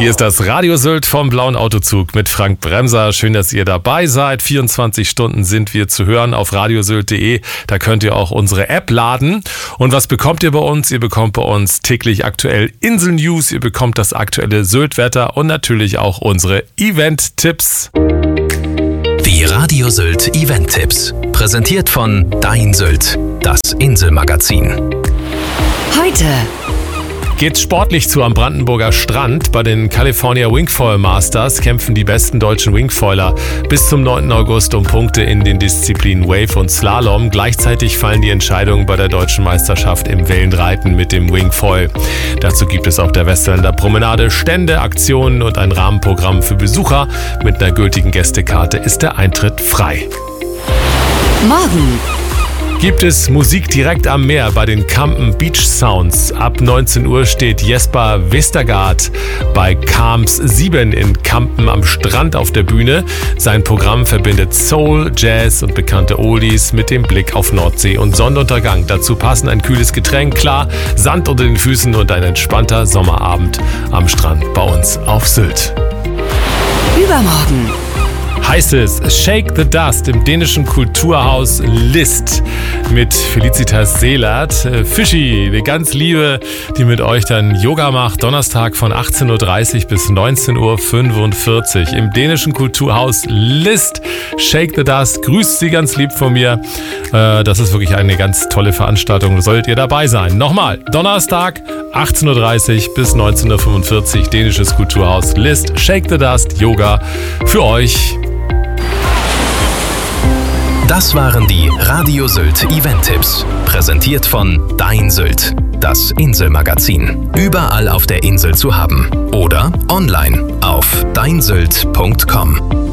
Hier ist das Radio Sylt vom Blauen Autozug mit Frank Bremser. Schön, dass ihr dabei seid. 24 Stunden sind wir zu hören auf radiosylt.de. Da könnt ihr auch unsere App laden. Und was bekommt ihr bei uns? Ihr bekommt bei uns täglich aktuell Insel-News. Ihr bekommt das aktuelle Sylt-Wetter und natürlich auch unsere Event-Tipps. Die Radio Sylt Event-Tipps. Präsentiert von Dein Sylt, das Inselmagazin. Heute geht's sportlich zu am Brandenburger Strand. Bei den California Wingfoil Masters kämpfen die besten deutschen Wingfoiler bis zum 9. August um Punkte in den Disziplinen Wave und Slalom. Gleichzeitig fallen die Entscheidungen bei der deutschen Meisterschaft im Wellenreiten mit dem Wingfoil. Dazu gibt es auf der Westerländer Promenade Stände, Aktionen und ein Rahmenprogramm für Besucher. Mit einer gültigen Gästekarte ist der Eintritt frei. morgen Gibt es Musik direkt am Meer bei den Kampen Beach Sounds. Ab 19 Uhr steht Jesper Westergaard bei Kamps 7 in Kampen am Strand auf der Bühne. Sein Programm verbindet Soul, Jazz und bekannte Oldies mit dem Blick auf Nordsee und Sonnenuntergang. Dazu passen ein kühles Getränk, klar, Sand unter den Füßen und ein entspannter Sommerabend am Strand bei uns auf Sylt. übermorgen Heißt es Shake the Dust im dänischen Kulturhaus List mit Felicitas Seelert. Fischi, eine ganz Liebe, die mit euch dann Yoga macht. Donnerstag von 18.30 Uhr bis 19.45 Uhr im dänischen Kulturhaus List. Shake the Dust, grüßt sie ganz lieb von mir. Das ist wirklich eine ganz tolle Veranstaltung. Solltet ihr dabei sein. Nochmal, Donnerstag 18.30 Uhr bis 19.45 Uhr, dänisches Kulturhaus List. Shake the Dust, Yoga für euch. Das waren die Radio Sylt Event-Tipps. Präsentiert von Dein Sylt, das Inselmagazin. Überall auf der Insel zu haben. Oder online auf deinsylt.com.